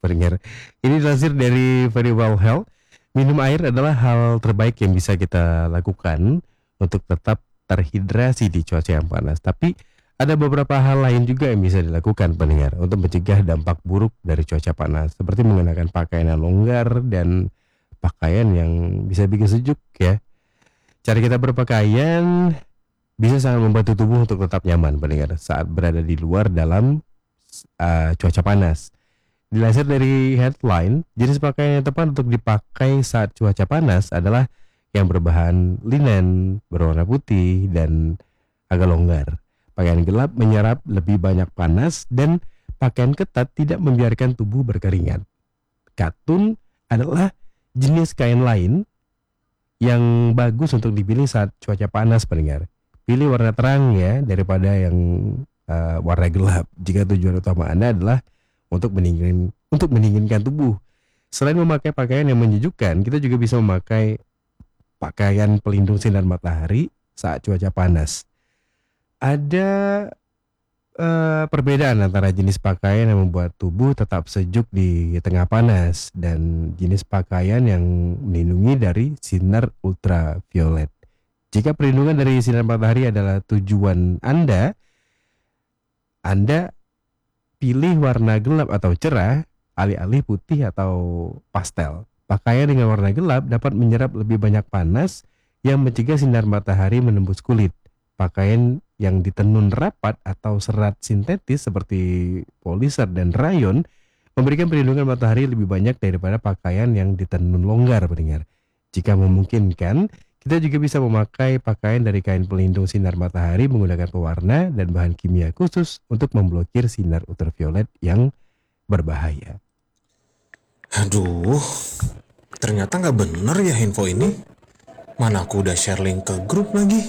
pendengar. Ini dilansir dari Very Well Health. Minum air adalah hal terbaik yang bisa kita lakukan untuk tetap terhidrasi di cuaca yang panas. Tapi ada beberapa hal lain juga yang bisa dilakukan pendengar untuk mencegah dampak buruk dari cuaca panas, seperti menggunakan pakaian yang longgar dan pakaian yang bisa bikin sejuk ya. Cara kita berpakaian bisa sangat membantu tubuh untuk tetap nyaman pendengar saat berada di luar dalam cuaca panas. Dilansir dari headline, jenis pakaian yang tepat untuk dipakai saat cuaca panas adalah yang berbahan linen, berwarna putih, dan agak longgar. Pakaian gelap menyerap lebih banyak panas dan pakaian ketat tidak membiarkan tubuh berkeringat. Katun adalah jenis kain lain yang bagus untuk dipilih saat cuaca panas pendengar. Pilih warna terang ya daripada yang warna gelap jika tujuan utama Anda adalah untuk mendinginkan tubuh. Selain memakai pakaian yang menyejukkan, kita juga bisa memakai pakaian pelindung sinar matahari saat cuaca panas. Ada perbedaan antara jenis pakaian yang membuat tubuh tetap sejuk di tengah panas dan jenis pakaian yang melindungi dari sinar ultraviolet. Jika perlindungan dari sinar matahari adalah tujuan Anda pilih warna gelap atau cerah, alih-alih putih atau pastel. Pakaian dengan warna gelap dapat menyerap lebih banyak panas yang mencegah sinar matahari menembus kulit. Pakaian yang ditenun rapat atau serat sintetis seperti polister dan rayon memberikan perlindungan matahari lebih banyak daripada pakaian yang ditenun longgar pendengar. Jika memungkinkan, kita juga bisa memakai pakaian dari kain pelindung sinar matahari menggunakan pewarna dan bahan kimia khusus untuk memblokir sinar ultraviolet yang berbahaya. Aduh, ternyata nggak bener ya info ini. Mana aku udah share link ke grup lagi.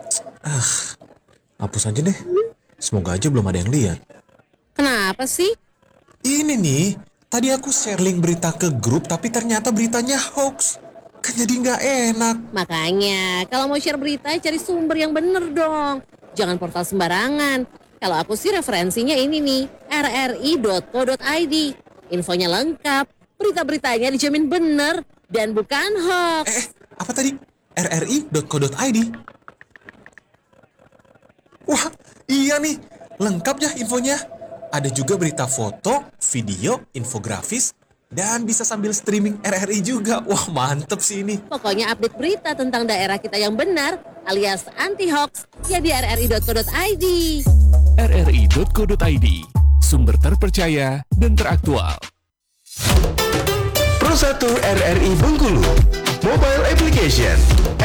Hapus aja deh. Semoga aja belum ada yang lihat. Kenapa sih? Ini nih, tadi aku share link berita ke grup tapi ternyata beritanya hoax. Kan jadi nggak enak. Makanya, kalau mau share berita, cari sumber yang bener dong. Jangan portal sembarangan. Kalau aku sih referensinya ini nih, rri.co.id. Infonya lengkap, berita-beritanya dijamin bener, dan bukan hoax. Apa tadi? rri.co.id? Wah, iya nih, lengkap ya infonya. Ada juga berita foto, video, infografis, dan bisa sambil streaming RRI juga. Wah, mantep sih ini. Pokoknya update berita tentang daerah kita yang benar, alias anti-hoax, ya di rri.co.id. rri.co.id, sumber terpercaya dan teraktual. Pro 1 RRI Bengkulu, mobile application